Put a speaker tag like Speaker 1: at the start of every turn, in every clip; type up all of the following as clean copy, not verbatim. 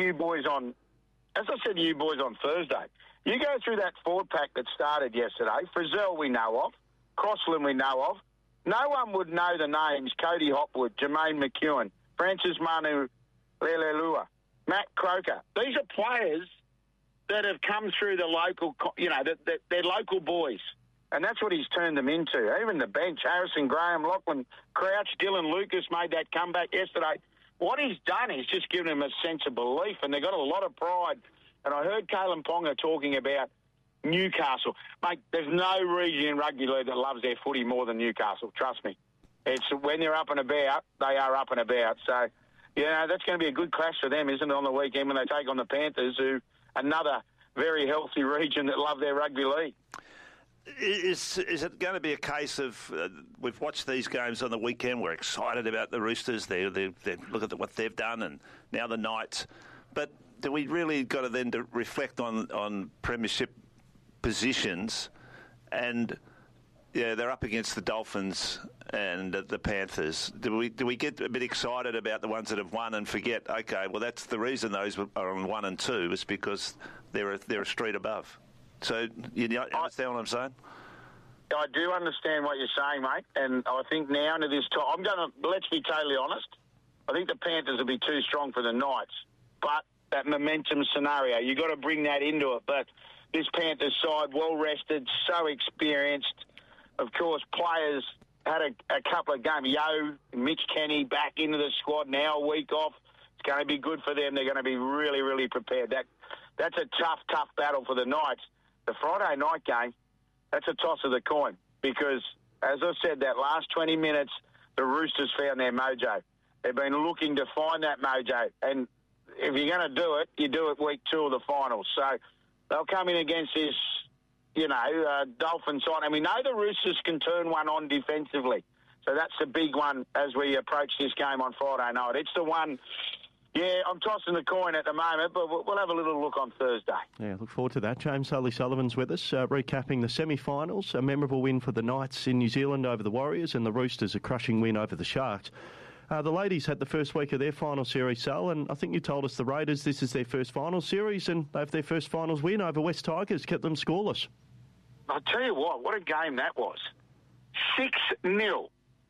Speaker 1: you boys on Thursday, you go through that forward pack that started yesterday. Frizzell we know of. Crossland we know of. No one would know the names Cody Hopwood, Jermaine McEwen, Francis Manu Lelelua, Matt Croker. These are players that have come through the local, they're local boys. And that's what he's turned them into. Even the bench, Harrison Graham, Lachlan Crouch, Dylan Lucas made that comeback yesterday. What he's done is just given them a sense of belief, and they've got a lot of pride. And I heard Kalen Ponga talking about Newcastle. Mate, there's no region in rugby league that loves their footy more than Newcastle, trust me. It's when they're up and about, they are up and about. So, that's going to be a good clash for them, isn't it, on the weekend when they take on the Panthers, who another very healthy region that love their rugby league.
Speaker 2: Is it going to be a case of we've watched these games on the weekend, we're excited about the Roosters, they look at what they've done, and now the Knights, but do we really got to then reflect on premiership positions? And they're up against the Dolphins and the Panthers. Do we get a bit excited about the ones that have won and forget, okay, well, that's the reason those are on 1 and 2 is because they're a street above. So you understand what I'm saying?
Speaker 1: I do understand what you're saying, mate. And I think now into this time, let's be totally honest, I think the Panthers will be too strong for the Knights. But that momentum scenario, you've got to bring that into it. But this Panthers side, well-rested, so experienced. Of course, players had a couple of games. Mitch Kenny back into the squad now, a week off. It's going to be good for them. They're going to be really, really prepared. That's a tough battle for the Knights. The Friday night game, that's a toss of the coin because, as I said, that last 20 minutes, the Roosters found their mojo. They've been looking to find that mojo. And if you're going to do it, you do it week 2 of the finals. So they'll come in against this, Dolphin side. And we know the Roosters can turn one on defensively. So that's the big one as we approach this game on Friday night. It's the one... Yeah, I'm tossing the coin at the moment, but we'll have a little look on Thursday.
Speaker 3: Yeah, look forward to that. James Sullivan's with us, recapping the semi-finals. A memorable win for the Knights in New Zealand over the Warriors, and the Roosters a crushing win over the Sharks. The ladies had the first week of their final series, Sal, and I think you told us the Raiders this is their first final series, and they have their first finals win over West Tigers, kept them scoreless.
Speaker 1: I'll tell you what a game that was. 6-0.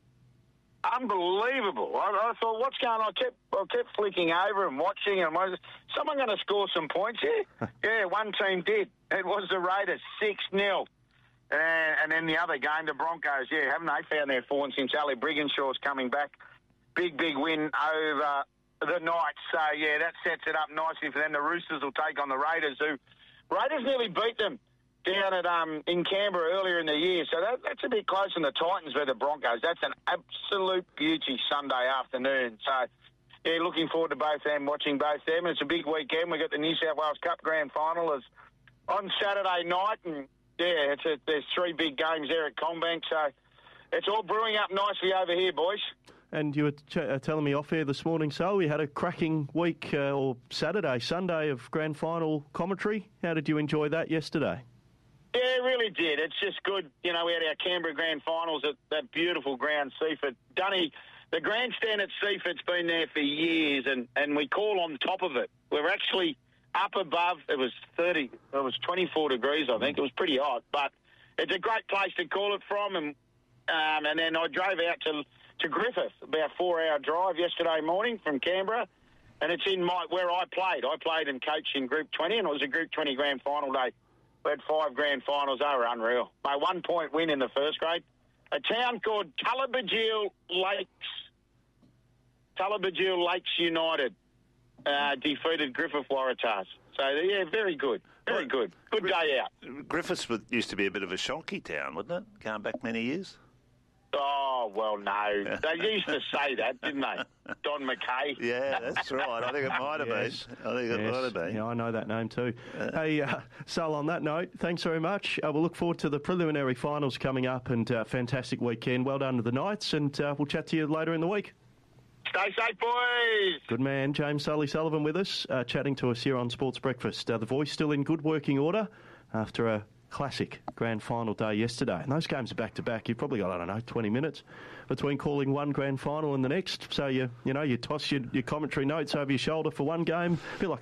Speaker 1: Unbelievable. I thought, what's going on? I kept flicking over and watching, and was someone going to score some points here? Yeah, one team did. It was the Raiders, 6-0. And then the other game, the Broncos, haven't they found their form since Ali Brigginshaw's coming back? Big win over the Knights. So, that sets it up nicely for them. The Roosters will take on the Raiders, who Raiders nearly beat them down at in Canberra earlier in the year. So that's a bit close in the Titans with the Broncos. That's an absolute beauty Sunday afternoon. So, looking forward to both them, watching both them. It's a big weekend. We've got the New South Wales Cup Grand Final on Saturday night. And, there's 3 big games there at CommBank. So it's all brewing up nicely over here, boys.
Speaker 3: And you were telling me off air this morning, so we had a cracking week, or Sunday of Grand Final commentary. How did you enjoy that yesterday?
Speaker 1: Yeah, it really did. It's just good. We had our Canberra Grand Finals at that beautiful ground, Seaford. Dunny, the grandstand at Seaford's been there for years, and we call on top of it. We're actually up above. It was 24 degrees, I think. It was pretty hot, but it's a great place to call it from. And then I drove out to Griffith, about a 4-hour drive yesterday morning from Canberra, and it's in where I played. I played and coached in Group 20, and it was a Group 20 Grand Final day. We had 5 grand finals. They were unreal. My 1-point win in the first grade. A town called Tullabajil Lakes United defeated Griffith Waratahs. So, very good. Very good. Good day out.
Speaker 2: Griffiths used to be a bit of a shonky town, wasn't it? Going back many years.
Speaker 1: Oh, well, no. They used to say that, didn't they? Don McKay.
Speaker 2: Yeah, that's right. I think it might have been. Might have been.
Speaker 3: Yeah, I know that name too. Hey, Sal, on that note, thanks very much. We'll look forward to the preliminary finals coming up, and fantastic weekend. Well done to the Knights, and we'll chat to you later in the week.
Speaker 1: Stay safe, boys.
Speaker 3: Good man. James Sullivan with us, chatting to us here on Sports Breakfast. The voice still in good working order after a classic grand final day yesterday. And those games are back-to-back. You've probably got, 20 minutes between calling one grand final and the next. So, you toss your commentary notes over your shoulder for one game. A bit like